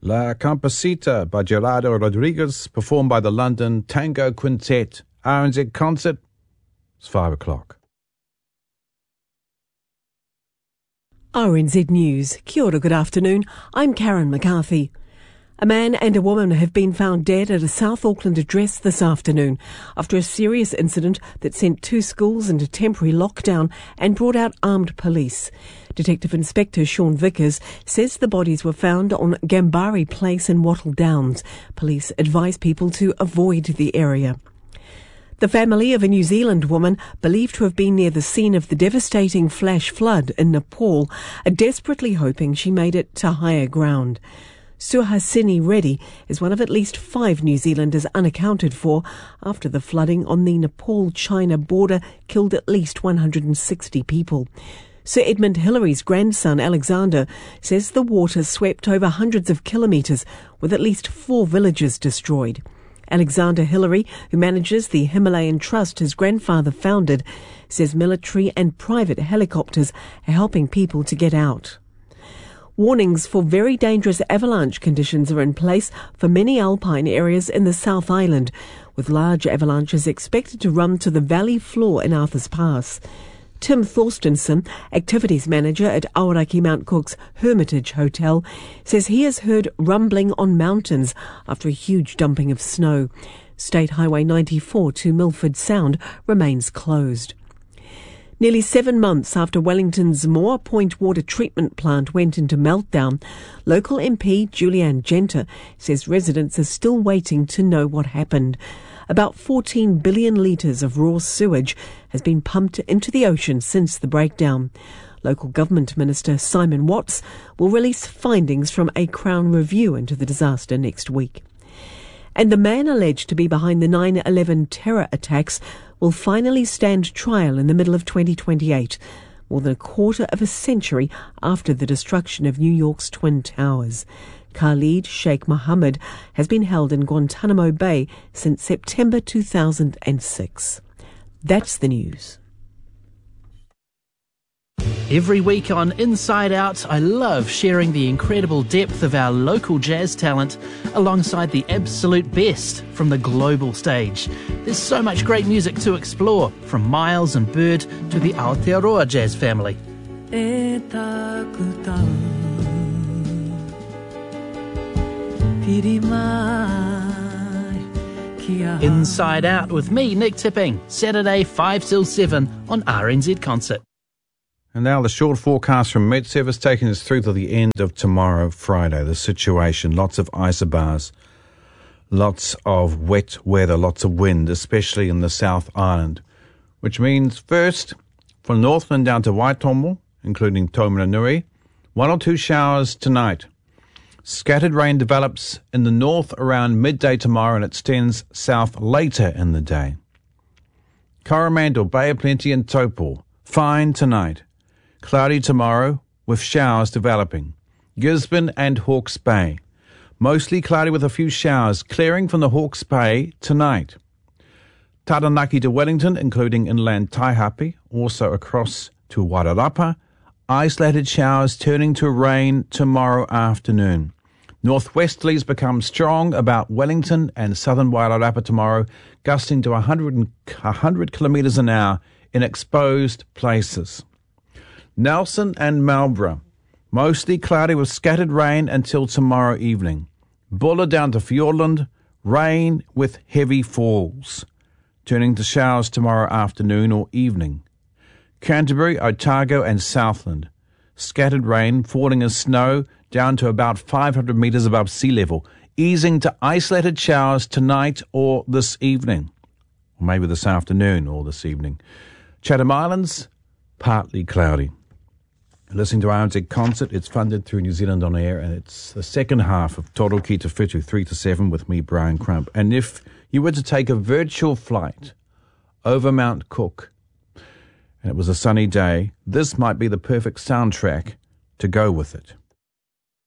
La Campesita by Gerardo Rodriguez, performed by the London Tango Quintet. RNZ concert. It's 5 o'clock. RNZ News. Kia ora, good afternoon. I'm Karen McCarthy. A man and a woman have been found dead at a South Auckland address this afternoon after a serious incident that sent 2 schools into temporary lockdown and brought out armed police. Detective Inspector Sean Vickers says the bodies were found on Gambari Place in Wattle Downs. Police advise people to avoid the area. The family of a New Zealand woman believed to have been near the scene of the devastating flash flood in Nepal are desperately hoping she made it to higher ground. Suhasini Reddy is one of at least 5 New Zealanders unaccounted for after the flooding on the Nepal-China border killed at least 160 people. Sir Edmund Hillary's grandson, Alexander, says the water swept over hundreds of kilometres, with at least 4 villages destroyed. Alexander Hillary, who manages the Himalayan Trust his grandfather founded, says military and private helicopters are helping people to get out. Warnings for very dangerous avalanche conditions are in place for many alpine areas in the South Island, with large avalanches expected to run to the valley floor in Arthur's Pass. Tim Thorstenson, activities manager at Aoraki Mount Cook's Hermitage Hotel, says he has heard rumbling on mountains after a huge dumping of snow. State Highway 94 to Milford Sound remains closed. Nearly 7 months after Wellington's Moore Point water treatment plant went into meltdown, local MP Julianne Genter says residents are still waiting to know what happened. About 14 billion litres of raw sewage has been pumped into the ocean since the breakdown. Local Government Minister Simon Watts will release findings from a Crown review into the disaster next week. And the man alleged to be behind the 9/11 terror attacks will finally stand trial in the middle of 2028, more than a quarter of a century after the destruction of New York's Twin Towers. Khalid Sheikh Mohammed has been held in Guantanamo Bay since September 2006. That's the news. Every week on Inside Out, I love sharing the incredible depth of our local jazz talent alongside the absolute best from the global stage. There's so much great music to explore, from Miles and Bird to the Aotearoa jazz family. Inside Out with me, Nick Tipping, Saturday 5 till 7 on RNZ Concert. And now the short forecast from Met Service taking us through to the end of tomorrow, Friday. The situation, lots of isobars, lots of wet weather, lots of wind, especially in the South Island, which means first, from Northland down to Waitomo, including Taumarunui, 1 or 2 showers tonight. Scattered rain develops in the north around midday tomorrow and extends south later in the day. Coromandel, Bay of Plenty and Taupo, fine tonight. Cloudy tomorrow with showers developing. Gisborne and Hawke's Bay, mostly cloudy with a few showers, clearing from the Hawke's Bay tonight. Taranaki to Wellington, including inland Taihape, also across to Wairarapa. Isolated showers turning to rain tomorrow afternoon. Northwesterlies become strong about Wellington and southern Wairarapa tomorrow, gusting to 100 kilometres an hour in exposed places. Nelson and Marlborough, mostly cloudy with scattered rain until tomorrow evening. Buller down to Fiordland, rain with heavy falls, turning to showers tomorrow afternoon or evening. Canterbury, Otago and Southland, scattered rain falling as snow down to about 500 metres above sea level, easing to isolated showers tonight or this evening, or maybe this afternoon or this evening. Chatham Islands, partly cloudy. Listening to RNZ Concert, it's funded through New Zealand On Air, and it's the second half of Toro Ki Te Whitu, 3 to 7 with me, Brian Crump. And if you were to take a virtual flight over Mount Cook, and it was a sunny day, this might be the perfect soundtrack to go with it.